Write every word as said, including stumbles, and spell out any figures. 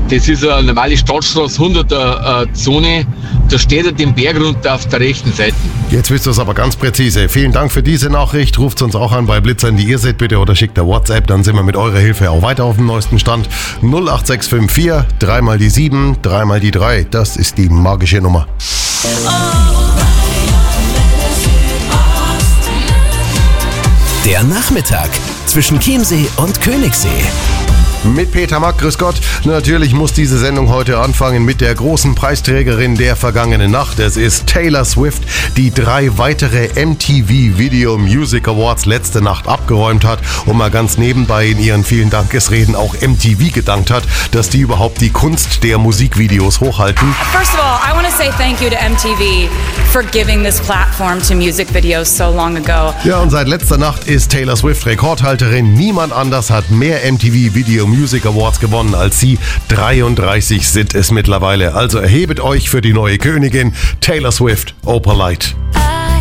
Das ist eine normale Stadtstraße, hunderter äh, Zone. Da steht er den Berg runter auf der rechten Seite. Jetzt wisst ihr es aber ganz präzise. Vielen Dank für diese Nachricht. Ruft uns auch an bei Blitzern, die ihr seht, bitte, oder schickt eine WhatsApp. Dann sind wir mit eurer Hilfe auch weiter auf dem neuesten Stand. null acht sechs fünf vier, dreimal die sieben, dreimal die drei. Das ist die magische Nummer. Der Nachmittag zwischen Chiemsee und Königssee. Mit Peter Mack, grüß Gott. Natürlich muss diese Sendung heute anfangen mit der großen Preisträgerin der vergangenen Nacht. Es ist Taylor Swift, die drei weitere M T V Video Music Awards letzte Nacht abgeräumt hat und mal ganz nebenbei in ihren vielen Dankesreden auch M T V gedankt hat, dass die überhaupt die Kunst der Musikvideos hochhalten. First of all, I want to say thank you to M T V for giving this platform to music videos so long ago. Ja, und seit letzter Nacht ist Taylor Swift Rekordhalterin. Niemand anders hat mehr M T V Video Music Awards gewonnen als sie. dreiunddreißig sind es mittlerweile. Also erhebet euch für die neue Königin Taylor Swift, Opalite.